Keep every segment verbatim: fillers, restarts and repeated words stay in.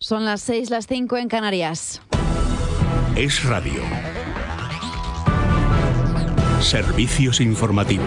Son las seis, las cinco en Canarias. Es Radio. Servicios informativos.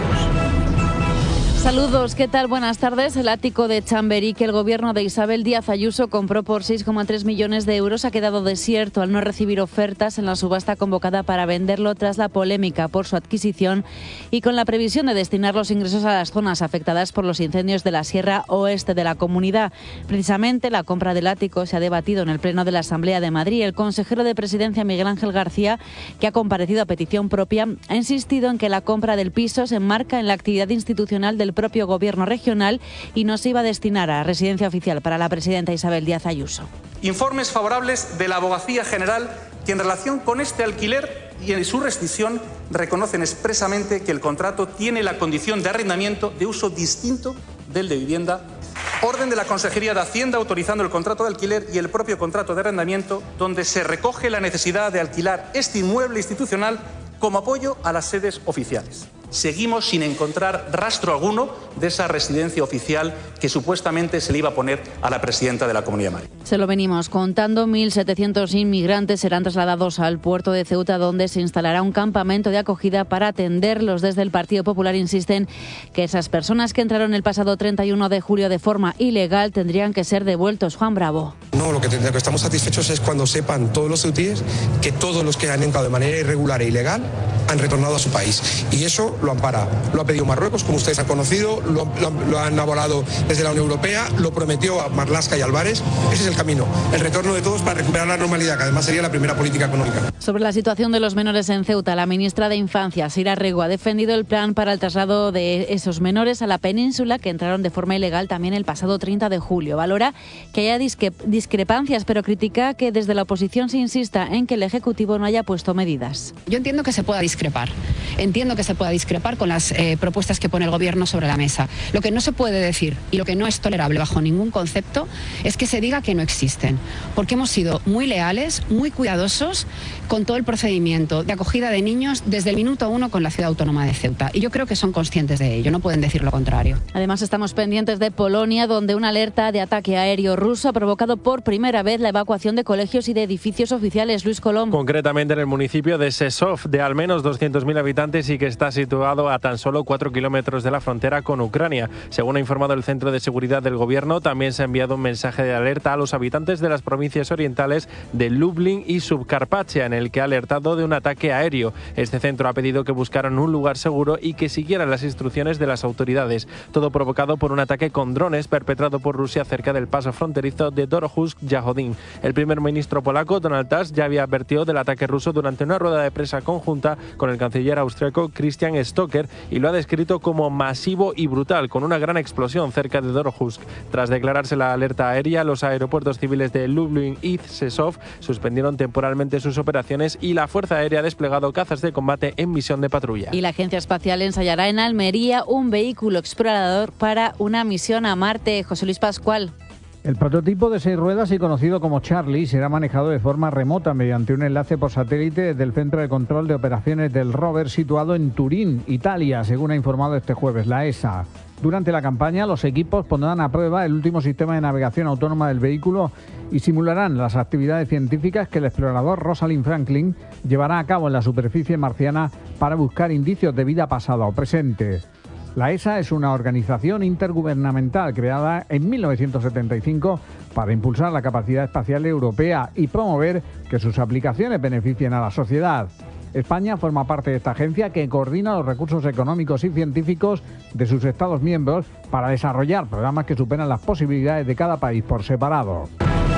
Saludos, ¿qué tal? Buenas tardes. El ático de Chamberí, que el gobierno de Isabel Díaz Ayuso compró por seis coma tres millones de euros, ha quedado desierto al no recibir ofertas en la subasta convocada para venderlo tras la polémica por su adquisición y con la previsión de destinar los ingresos a las zonas afectadas por los incendios de la Sierra Oeste de la comunidad. Precisamente la compra del ático se ha debatido en el Pleno de la Asamblea de Madrid. El consejero de Presidencia, Miguel Ángel García, que ha comparecido a petición propia, ha insistido en que la compra del piso se enmarca en la actividad institucional del propio gobierno regional y no se iba a destinar a residencia oficial para la presidenta Isabel Díaz Ayuso. Informes favorables de la Abogacía General que en relación con este alquiler y en su rescisión reconocen expresamente que el contrato tiene la condición de arrendamiento de uso distinto del de vivienda. Orden de la Consejería de Hacienda autorizando el contrato de alquiler y el propio contrato de arrendamiento, donde se recoge la necesidad de alquilar este inmueble institucional como apoyo a las sedes oficiales. Seguimos sin encontrar rastro alguno de esa residencia oficial que supuestamente se le iba a poner a la presidenta de la Comunidad de Madrid. Se lo venimos contando. mil setecientos inmigrantes serán trasladados al puerto de Ceuta, donde se instalará un campamento de acogida para atenderlos. Desde el Partido Popular insisten que esas personas que entraron el pasado treinta y uno de julio de forma ilegal tendrían que ser devueltos. Juan Bravo. No, lo que, lo que estamos satisfechos es cuando sepan todos los ceutíes que todos los que han entrado de manera irregular e ilegal han retornado a su país. Y eso lo ampara. Lo ha pedido Marruecos, como ustedes han conocido, lo, lo, lo han avalado desde la Unión Europea, lo prometió a Marlaska y Álvarez. Ese es el camino, el retorno de todos para recuperar la normalidad, que además sería la primera política económica. Sobre la situación de los menores en Ceuta, la ministra de Infancia, Sira Rego, ha defendido el plan para el traslado de esos menores a la península que entraron de forma ilegal también el pasado treinta de julio. Valora que haya disque, discrepancias, pero critica que desde la oposición se insista en que el Ejecutivo no haya puesto medidas. Yo entiendo que se pueda discrepar. Entiendo que se pueda discrepar con las eh, propuestas que pone el Gobierno sobre la mesa. Lo que no se puede decir y lo que no es tolerable bajo ningún concepto es que se diga que no existen, porque hemos sido muy leales, muy cuidadosos con todo el procedimiento de acogida de niños desde el minuto uno con la Ciudad Autónoma de Ceuta. Y yo creo que son conscientes de ello, no pueden decir lo contrario. Además, estamos pendientes de Polonia, donde una alerta de ataque aéreo ruso ha provocado por primera vez la evacuación de colegios y de edificios oficiales. Luis Colom. Concretamente en el municipio de Sesov, de al menos doscientos mil habitantes y que está situado a tan solo cuatro kilómetros de la frontera con Ucrania. Según ha informado el Centro de Seguridad del Gobierno, también se ha enviado un mensaje de alerta a los habitantes de las provincias orientales de Lublin y Subcarpatia, en el que ha alertado de un ataque aéreo. Este centro ha pedido que buscaran un lugar seguro y que siguieran las instrucciones de las autoridades. Todo provocado por un ataque con drones perpetrado por Rusia cerca del paso fronterizo de Dorohusk-Yahodin. El primer ministro polaco, Donald Tusk, ya había advertido del ataque ruso durante una rueda de prensa conjunta con el canciller austriaco Christian Stocker y lo ha descrito como masivo y brutal, con una gran explosión cerca de Dorohusk. Tras declararse la alerta aérea, los aeropuertos civiles de Lublin y Sesov suspendieron temporalmente sus operaciones y la Fuerza Aérea ha desplegado cazas de combate en misión de patrulla. Y la Agencia Espacial ensayará en Almería un vehículo explorador para una misión a Marte. José Luis Pascual. El prototipo de seis ruedas y conocido como Charlie será manejado de forma remota mediante un enlace por satélite desde el Centro de Control de Operaciones del rover situado en Turín, Italia, según ha informado este jueves la E S A. Durante la campaña, los equipos pondrán a prueba el último sistema de navegación autónoma del vehículo y simularán las actividades científicas que el explorador Rosalind Franklin llevará a cabo en la superficie marciana para buscar indicios de vida pasada o presente. La E S A es una organización intergubernamental creada en mil novecientos setenta y cinco para impulsar la capacidad espacial europea y promover que sus aplicaciones beneficien a la sociedad. España forma parte de esta agencia que coordina los recursos económicos y científicos de sus Estados miembros para desarrollar programas que superan las posibilidades de cada país por separado.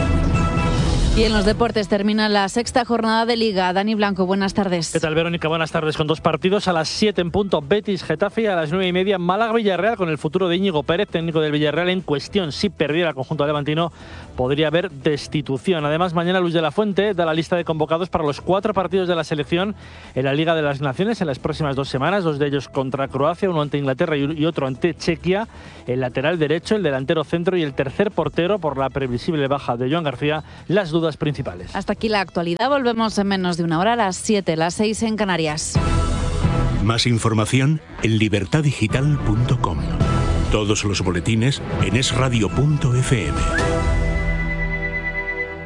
Y en los deportes termina la sexta jornada de Liga. Dani Blanco, buenas tardes. ¿Qué tal, Verónica? Buenas tardes. Con dos partidos a las siete en punto, Betis Getafe, y a las nueve y media Málaga-Villarreal, con el futuro de Íñigo Pérez, técnico del Villarreal, en cuestión. Si perdiera el conjunto levantino, podría haber destitución. Además, mañana Luis de la Fuente da la lista de convocados para los cuatro partidos de la selección en la Liga de las Naciones en las próximas dos semanas, dos de ellos contra Croacia, uno ante Inglaterra y otro ante Chequia. El lateral derecho, el delantero centro y el tercer portero, por la previsible baja de Joan García, las dudas principales. Hasta aquí la actualidad. Volvemos en menos de una hora, a las siete, las seis en Canarias. Más información en libertad digital punto com. Todos los boletines en es radio punto efe eme.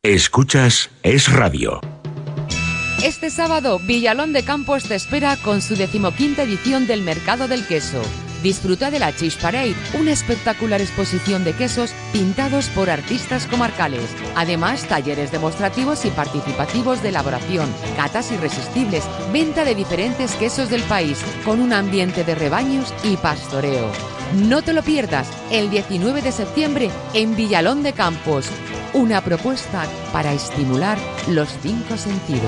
Escuchas Es Radio. Este sábado, Villalón de Campos te espera con su decimoquinta edición del Mercado del Queso. Disfruta de la Cheese Parade, una espectacular exposición de quesos pintados por artistas comarcales. Además, talleres demostrativos y participativos de elaboración, catas irresistibles, venta de diferentes quesos del país, con un ambiente de rebaños y pastoreo. No te lo pierdas, el diecinueve de septiembre en Villalón de Campos. Una propuesta para estimular los cinco sentidos.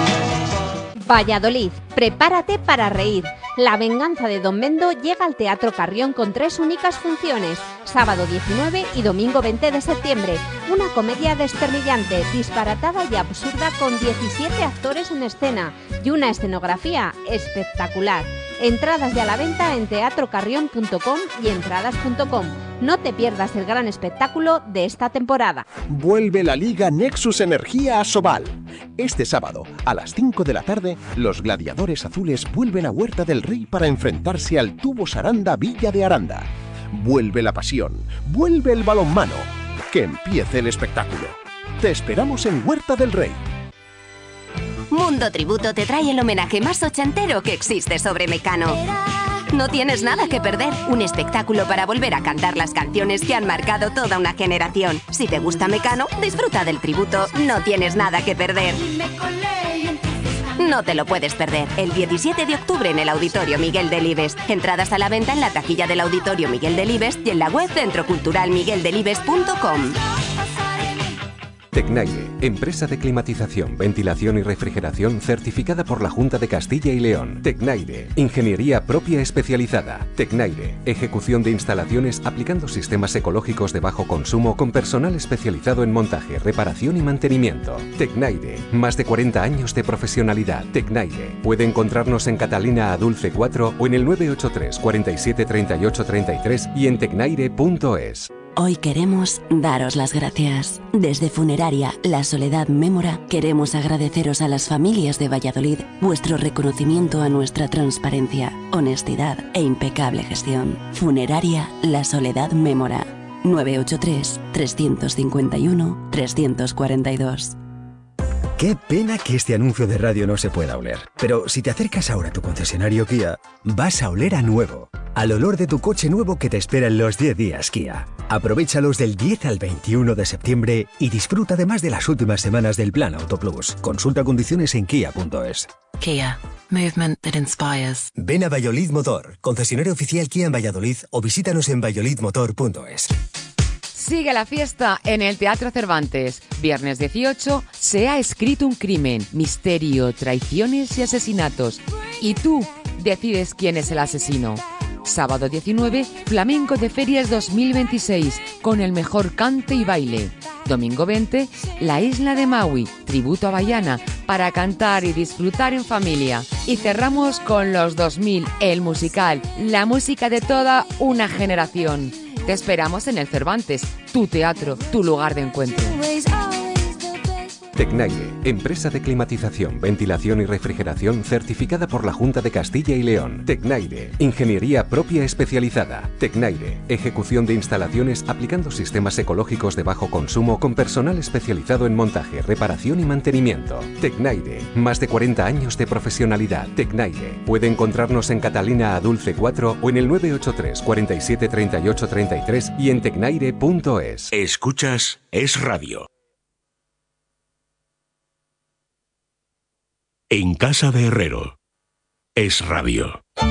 Valladolid, prepárate para reír. La venganza de Don Mendo llega al Teatro Carrión con tres únicas funciones, sábado diecinueve y domingo veinte de septiembre. Una comedia desternillante, disparatada y absurda con diecisiete actores en escena y una escenografía espectacular. Entradas ya a la venta en teatro carrión punto com y entradas punto com. No te pierdas el gran espectáculo de esta temporada. Vuelve la Liga Nexus Energía a Sobal. Este sábado, a las cinco de la tarde, los gladiadores azules vuelven a Huerta del Rey para enfrentarse al Tubos Aranda Villa de Aranda. Vuelve la pasión, vuelve el balonmano. Que empiece el espectáculo. Te esperamos en Huerta del Rey. Mundo Tributo te trae el homenaje más ochentero que existe sobre Mecano. No tienes nada que perder, un espectáculo para volver a cantar las canciones que han marcado toda una generación. Si te gusta Mecano, disfruta del tributo, no tienes nada que perder. No te lo puedes perder, el diecisiete de octubre en el Auditorio Miguel Delibes. Entradas a la venta en la taquilla del Auditorio Miguel Delibes y en la web centro cultural miguel delibes punto com. Tecnaire, empresa de climatización, ventilación y refrigeración certificada por la Junta de Castilla y León. Tecnaire, ingeniería propia especializada. Tecnaire, ejecución de instalaciones aplicando sistemas ecológicos de bajo consumo con personal especializado en montaje, reparación y mantenimiento. Tecnaire, más de cuarenta años de profesionalidad. Tecnaire, puede encontrarnos en Catalina Adulce cuatro o en el nueve ocho tres, cuarenta y siete, treinta y ocho, treinta y tres y en tecnaire punto es. Hoy queremos daros las gracias. Desde Funeraria La Soledad Mémora queremos agradeceros a las familias de Valladolid vuestro reconocimiento a nuestra transparencia, honestidad e impecable gestión. Funeraria La Soledad Mémora. nueve ocho tres, tres cinco uno, tres cuatro dos. Qué pena que este anuncio de radio no se pueda oler. Pero si te acercas ahora a tu concesionario Kia, vas a oler a nuevo. Al olor de tu coche nuevo que te espera en los diez días Kia. Aprovéchalos del diez al veintiuno de septiembre y disfruta además de las últimas semanas del Plan Auto Plus. Consulta condiciones en kia punto es. Kia. Movement that inspires. Ven a Valladolid Motor, concesionario oficial Kia en Valladolid o visítanos en valladolid motor punto es. Sigue la fiesta en el Teatro Cervantes. Viernes dieciocho, Se ha escrito un crimen, misterio, traiciones y asesinatos. Y tú decides quién es el asesino. Sábado diecinueve, Flamenco de Ferias dos mil veintiséis, con el mejor cante y baile. Domingo veinte, La Isla de Maui, tributo a Bahiana, para cantar y disfrutar en familia. Y cerramos con Los dos mil, el musical, la música de toda una generación. Te esperamos en el Cervantes, tu teatro, tu lugar de encuentro. Tecnaire, empresa de climatización, ventilación y refrigeración certificada por la Junta de Castilla y León. Tecnaire, ingeniería propia especializada. Tecnaire, ejecución de instalaciones aplicando sistemas ecológicos de bajo consumo con personal especializado en montaje, reparación y mantenimiento. Tecnaire, más de cuarenta años de profesionalidad. Tecnaire, puede encontrarnos en Catalina Adulce cuatro o en el nueve ocho tres, cuarenta y siete, treinta y ocho, treinta y tres y en tecnaire punto es. Escuchas Es Radio. En casa de Herrero. Es Radio.